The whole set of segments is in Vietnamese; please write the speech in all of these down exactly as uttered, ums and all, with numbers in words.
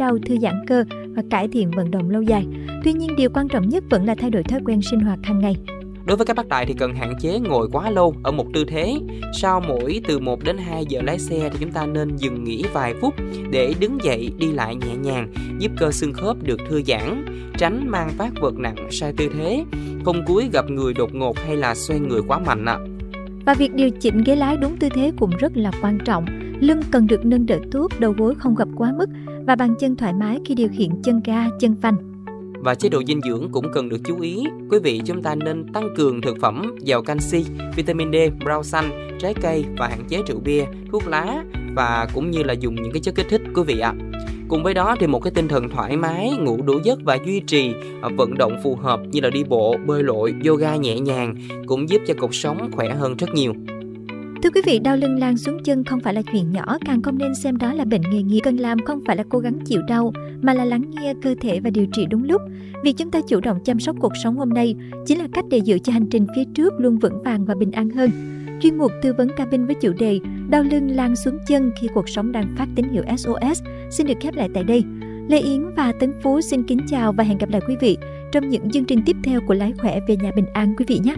đau, thư giãn cơ và cải thiện vận động lâu dài. Tuy nhiên, điều quan trọng nhất vẫn là thay đổi thói quen sinh hoạt hàng ngày. Đối với các bác tài thì cần hạn chế ngồi quá lâu ở một tư thế. Sau mỗi từ một đến hai giờ lái xe thì chúng ta nên dừng nghỉ vài phút để đứng dậy đi lại nhẹ nhàng, giúp cơ xương khớp được thư giãn, tránh mang vác vật nặng sai tư thế, không cúi gập người đột ngột hay là xoay người quá mạnh ạ. Và việc điều chỉnh ghế lái đúng tư thế cũng rất là quan trọng. Lưng cần được nâng đỡ tốt, đầu gối không gập quá mức và bàn chân thoải mái khi điều khiển chân ga, chân phanh. Và chế độ dinh dưỡng cũng cần được chú ý. Quý vị, chúng ta nên tăng cường thực phẩm giàu canxi, vitamin D, rau xanh, trái cây và hạn chế rượu bia, thuốc lá và cũng như là dùng những cái chất kích thích quý vị ạ. Cùng với đó thì một cái tinh thần thoải mái, ngủ đủ giấc và duy trì vận động phù hợp như là đi bộ, bơi lội, yoga nhẹ nhàng cũng giúp cho cuộc sống khỏe hơn rất nhiều. Thưa quý vị, đau lưng lan xuống chân không phải là chuyện nhỏ, càng không nên xem đó là bệnh nghề nghiệp. Cần làm không phải là cố gắng chịu đau, mà là lắng nghe cơ thể và điều trị đúng lúc. Việc chúng ta chủ động chăm sóc cuộc sống hôm nay chính là cách để giữ cho hành trình phía trước luôn vững vàng và bình an hơn. Chuyên mục tư vấn cabin với chủ đề đau lưng lan xuống chân khi cuộc sống đang phát tín hiệu ét ô ét xin được khép lại tại đây. Lê Yến và Tấn Phú xin kính chào và hẹn gặp lại quý vị trong những chương trình tiếp theo của Lái Khỏe Về Nhà Bình An quý vị nhé.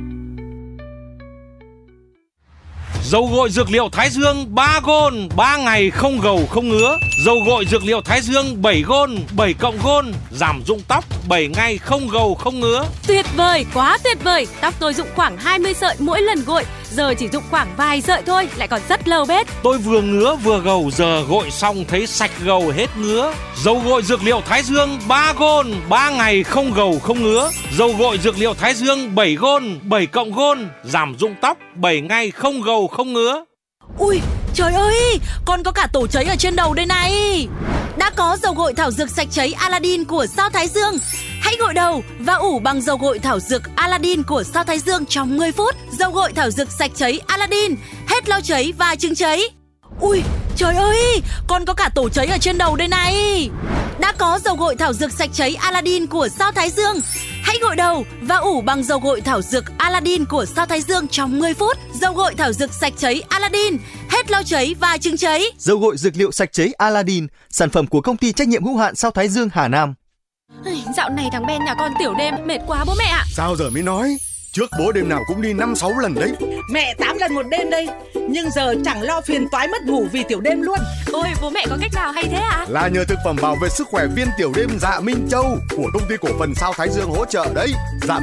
Dầu gội dược liệu Thái Dương ba gôn, ba ngày không gầu không ngứa. Dầu gội dược liệu Thái Dương bảy gôn, bảy cộng gôn, giảm rụng tóc, bảy ngày không gầu không ngứa. Tuyệt vời, quá tuyệt vời. Tóc tôi rụng khoảng hai mươi sợi mỗi lần gội, giờ chỉ rụng khoảng vài sợi thôi, lại còn rất lâu bết. Tôi vừa ngứa vừa gầu, giờ gội xong thấy sạch gầu hết ngứa. Dầu gội dược liệu Thái Dương ba gôn, ba ngày không gầu không ngứa. Dầu gội dược liệu Thái Dương bảy gôn, bảy cộng gôn, giảm rụng tóc, bảy ngày không gầu không ngứa. Ui, trời ơi, còn có cả tổ cháy ở trên đầu đây này. Đã có dầu gội thảo dược sạch cháy Aladdin của Sao Thái Dương. Hãy gội đầu và ủ bằng dầu gội thảo dược Aladdin của Sao Thái Dương trong mười phút. Dầu gội thảo dược sạch cháy Aladdin, hết lau cháy và chứng cháy. Ui, trời ơi, còn có cả tổ cháy ở trên đầu đây này. Đã có dầu gội thảo dược sạch cháy Aladdin của Sao Thái Dương. Hãy gội đầu và ủ bằng dầu gội thảo dược Aladdin của Sao Thái Dương trong mười phút. Dầu gội thảo dược sạch cháy Aladdin, hết lau cháy và chứng cháy. Dầu gội dược liệu sạch cháy Aladdin, sản phẩm của công ty trách nhiệm hữu hạn Sao Thái Dương Hà Nam. Dạo này thằng Ben nhà con tiểu đêm, mệt quá bố mẹ ạ. Sao giờ mới nói? Trước bố đêm nào cũng đi năm sáu lần đấy. Mẹ tám lần một đêm đây. Nhưng giờ chẳng lo phiền toái mất ngủ vì tiểu đêm luôn. Ôi, bố mẹ có cách nào hay thế ạ? Là nhờ thực phẩm bảo vệ sức khỏe viên tiểu đêm Dạ Minh Châu của công ty cổ phần Sao Thái Dương hỗ trợ đấy. Dạ